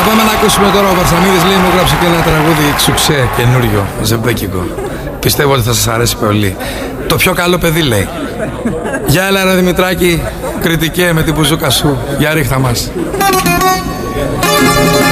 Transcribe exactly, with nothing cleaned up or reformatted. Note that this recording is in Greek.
πάμε να ακούσουμε τώρα. Ο Βαρσανίδης λέει μου γράψε και ένα τραγούδι ξουξέ καινούριο, ζεμπέκικο. Πιστεύω ότι θα σας αρέσει πολύ. Το πιο καλό παιδί λέει. Γεια έλα ρε Δημητράκη, κριτικέ με την μπουζούκα σου. Για ρίχτα μας.